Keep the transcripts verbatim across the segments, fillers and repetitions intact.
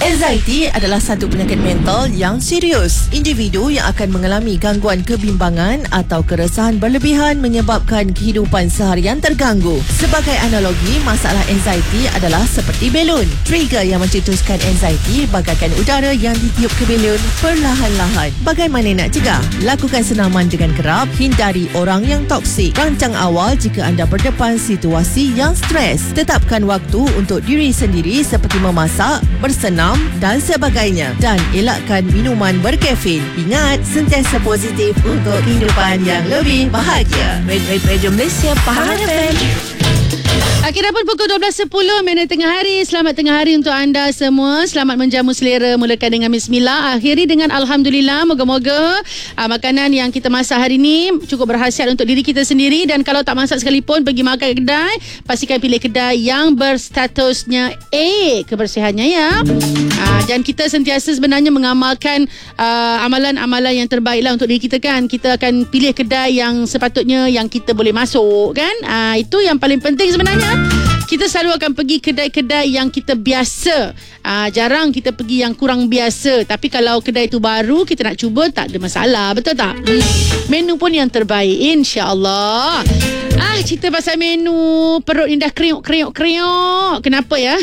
Anxiety adalah satu penyakit mental yang serius. Individu yang akan mengalami gangguan kebimbangan atau keresahan berlebihan menyebabkan kehidupan seharian terganggu. Sebagai analogi, masalah anxiety adalah seperti belon. Trigger yang mencetuskan anxiety bagaikan udara yang ditiup ke belon perlahan-lahan. Bagaimana nak cegah? Lakukan senaman dengan kerap, hindari orang yang toksik. Rancang awal jika anda berdepan situasi yang stres. Tetapkan waktu untuk diri sendiri seperti memasak, bersenam dan sebagainya, dan elakkan minuman berkafein. Ingat, sentiasa positif untuk kehidupan yang lebih bahagia. Radio Malaysia, Pahang F M. Akhirnya pun pukul dua belas sepuluh minit tengah hari. Selamat tengah hari untuk anda semua. Selamat menjamu selera. Mulakan dengan bismillah, akhiri dengan alhamdulillah. Moga-moga uh, makanan yang kita masak hari ini cukup berkhasiat untuk diri kita sendiri. Dan kalau tak masak sekalipun, pergi makan kedai, pastikan pilih kedai yang berstatusnya A kebersihannya ya. Uh, dan kita sentiasa sebenarnya mengamalkan uh, amalan-amalan yang terbaiklah untuk diri kita kan. Kita akan pilih kedai yang sepatutnya yang kita boleh masuk kan. Uh, itu yang paling penting sebenarnya. Kita selalu akan pergi kedai-kedai yang kita biasa. Aa, jarang kita pergi yang kurang biasa. Tapi kalau kedai itu baru, kita nak cuba, tak ada masalah. Betul tak? Hmm. Menu pun yang terbaik, insya-Allah. Ah, cerita pasal menu, perut ni dah kriuk-kriuk-kriuk. Kenapa ya?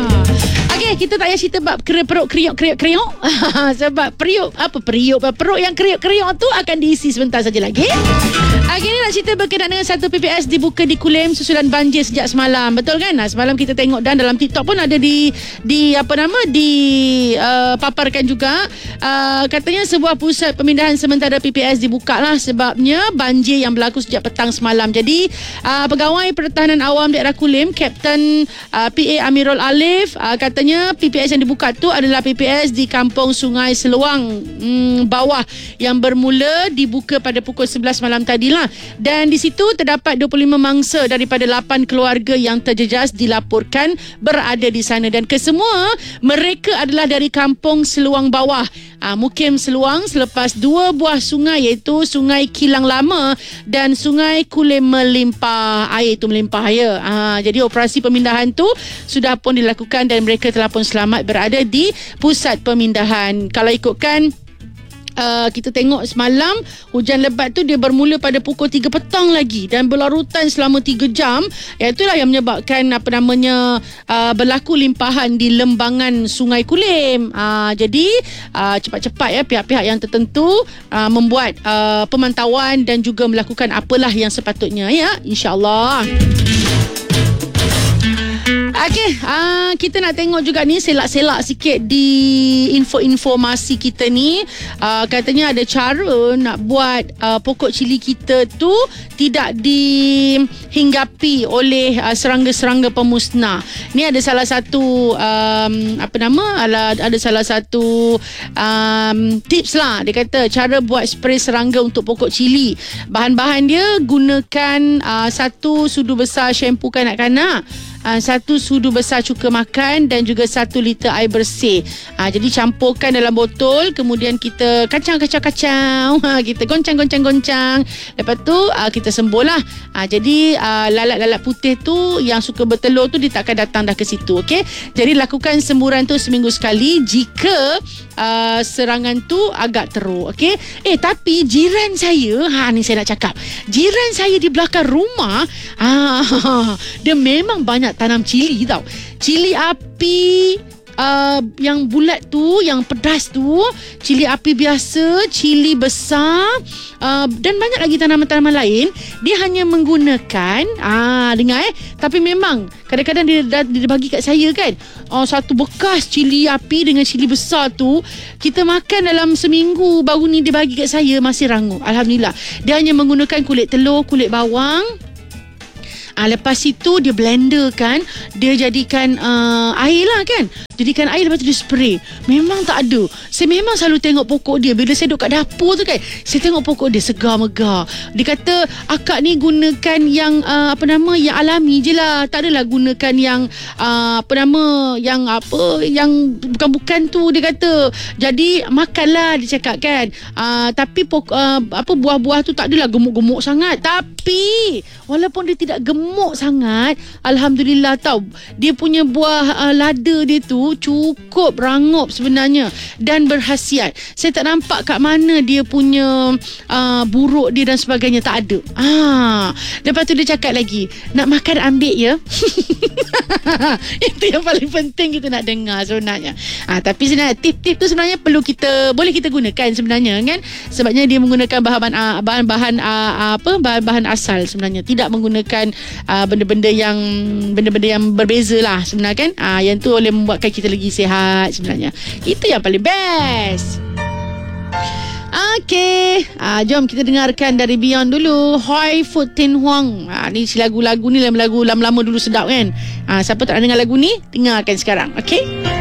Okey, kita tak payah cerita bab perut kriuk-kriuk-kriuk. Sebab periuk, apa periuk? Perut yang kriuk-kriuk tu akan diisi sebentar saja lagi. Okey, ni nak cerita berkenaan dengan satu P P S dibuka di Kulim susulan banjir sejak semalam. Betul kan? Nah, semalam kita tengok dan dalam TikTok pun ada di di apa nama di uh, paparkan juga. Uh, katanya sebuah pusat pemindahan sementara P P S dibuka lah sebabnya banjir yang berlaku sejak petang semalam. Jadi uh, pegawai pertahanan awam daerah Kulim, Kapten uh, P A Amirul Alif, uh, katanya P P S yang dibuka tu adalah P P S di Kampung Sungai Seluang hmm, bawah yang bermula dibuka pada pukul sebelas malam tadi lah. Dan di situ terdapat dua puluh lima mangsa daripada lapan keluarga yang terjejas dilaporkan berada di sana, dan kesemua mereka adalah dari Kampung Seluang Bawah, aa, Mukim Seluang, selepas dua buah sungai iaitu Sungai Kilang Lama dan Sungai Kulim melimpah. Air itu melimpah ya. Aa, jadi operasi pemindahan tu sudah pun dilakukan dan mereka telah pun selamat berada di pusat pemindahan. Kalau ikutkan Uh, kita tengok semalam hujan lebat tu dia bermula pada pukul tiga petang lagi dan berlarutan selama tiga jam. Itulah yang menyebabkan apa namanya uh, berlaku limpahan di lembangan Sungai Kulim. Uh, jadi uh, cepat-cepat ya pihak-pihak yang tertentu uh, membuat uh, pemantauan dan juga melakukan apalah yang sepatutnya ya, insya-Allah. Okey, uh, kita nak tengok juga ni selak-selak sikit di info-informasi kita ni. Uh, katanya ada cara nak buat uh, pokok cili kita tu tidak dihinggapi oleh uh, serangga-serangga pemusnah. Ni ada salah satu um, apa nama? Ada, ada salah satu um, tips lah. Dia kata cara buat spray serangga untuk pokok cili. Bahan-bahan dia gunakan uh, satu sudu besar shampoo kanak-kanak, Uh, satu sudu besar cuka makan dan juga satu liter air bersih. Uh, jadi campurkan dalam botol, kemudian kita kacang-kacang-kacang, uh, kita goncang-goncang-goncang. Lepas tu uh, kita sembuhlah. Uh, jadi uh, lalat-lalat putih tu yang suka bertelur tu dia tak akan datang dah ke situ. Okay? Jadi lakukan semburan tu seminggu sekali jika uh, serangan tu agak teruk. Okay? Eh tapi jiran saya, ha ni saya nak cakap, jiran saya di belakang rumah, ah, dia memang banyak tanam cili tau. Cili api uh, yang bulat tu, yang pedas tu, cili api biasa, cili besar, uh, dan banyak lagi tanaman-tanaman lain. Dia hanya menggunakan ah dengar eh tapi memang kadang-kadang dia, dia bagi kat saya kan, oh, satu bekas cili api dengan cili besar tu kita makan dalam seminggu. Baru ni dia bagi kat saya, masih rangup. Alhamdulillah. Dia hanya menggunakan kulit telur, kulit bawang. Ah, lepas itu dia blender kan, dia jadikan uh, air lah kan, jadikan air, lepas tu dia spray. Memang tak ada. Saya memang selalu tengok pokok dia bila saya duduk kat dapur tu kan, saya tengok pokok dia segar megah. Dia kata akak ni gunakan yang uh, apa nama yang alami je lah, tak adalah gunakan yang uh, apa nama yang apa yang bukan-bukan tu. Dia kata jadi makanlah, dia cakap kan. Uh, tapi pokok uh, apa buah-buah tu tak adalah gemuk-gemuk sangat. Tapi walaupun dia tidak gemuk sangat, alhamdulillah tau, dia punya buah uh, lada dia tu tu cukup rangup sebenarnya dan berkhasiat. Saya tak nampak kat mana dia punya uh, buruk dia dan sebagainya. Tak ada. Ah, lepas tu dia cakap lagi, nak makan ambil ya. Itu yang paling penting kita nak dengar sebenarnya. Ah, tapi sebenarnya tip-tip tu sebenarnya perlu kita boleh kita gunakan sebenarnya kan. Sebabnya dia menggunakan bahan uh, bahan-bahan uh, apa bahan-bahan asal sebenarnya. Tidak menggunakan uh, benda-benda yang benda-benda yang berbeza lah sebenarnya kan. Ah, yang tu boleh membuatkan kita lagi sihat sebenarnya. Itu yang paling best. Okey, ah, jom kita dengarkan dari Beyond dulu. Hoi Food Tin Huang. Ah, ni si lagu-lagu ni lagu-lagu lama-lama dulu sedap kan. Ah, siapa tak nak dengar lagu ni, dengarkan sekarang. Okey.